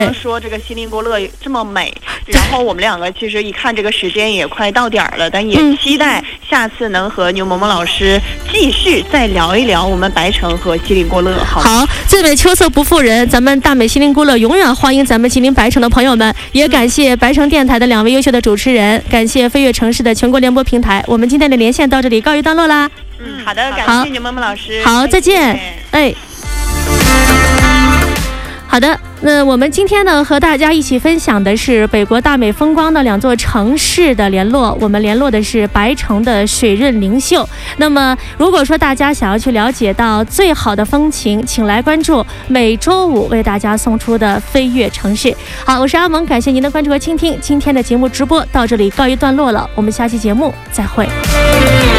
说这个锡林郭勒这么美，然后我们两个其实一看这个时间也快到点了，但也期待下次能和牛萌萌老师继续再聊一聊我们白城和锡林郭勒。 好，最美秋色不负人，咱们大美锡林郭勒永远欢迎咱们吉林白城的朋友们，也感谢白城电台的2位优秀的主持人，感谢飞跃城市的全国联播平台。我们今天的连线到这里告一段落啦。 好的，感谢牛萌萌老师。 好，再见。哎。好的，那我们今天呢和大家一起分享的是北国大美风光的2座城市的联络，我们联络的是白城的水润灵秀。那么如果说大家想要去了解到最好的风情，请来关注每周5为大家送出的飞跃城市。好，我是阿萌，感谢您的关注和倾听，今天的节目直播到这里告一段落了，我们下期节目再会。